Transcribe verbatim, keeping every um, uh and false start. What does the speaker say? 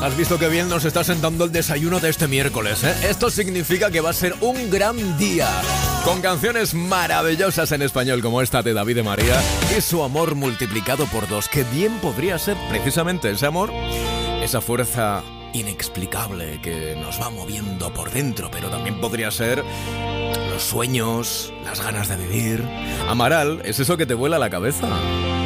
Has visto que bien nos está sentando el desayuno de este miércoles, ¿eh? Esto significa que va a ser un gran día, con canciones maravillosas en español como esta de David de María y su amor multiplicado por dos, que bien podría ser precisamente ese amor, esa fuerza inexplicable que nos va moviendo por dentro, pero también podría ser los sueños, las ganas de vivir. Amaral, ¿es eso que te vuela la cabeza?